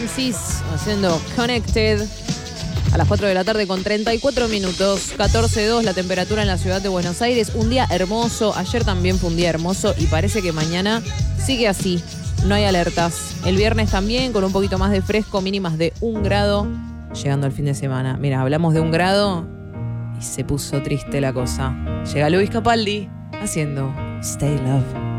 Francis haciendo Connected a las 4 de la tarde con 34 minutos, 14:02 la temperatura en la ciudad de Buenos Aires. Un día hermoso, ayer también fue un día hermoso y parece que mañana sigue así, no hay alertas. El viernes también con un poquito más de fresco, mínimas de 1 grado, llegando al fin de semana. Mira, hablamos de 1 grado y se puso triste la cosa. Llega Luis Capaldi haciendo Stay Love.